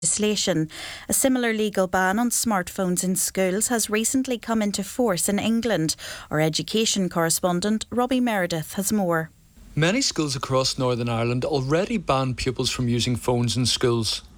legislation. A similar legal ban on smartphones in schools has recently come into force in England. Our education correspondent Robbie Meredith has more. Many schools across Northern Ireland already ban pupils from using phones in schools.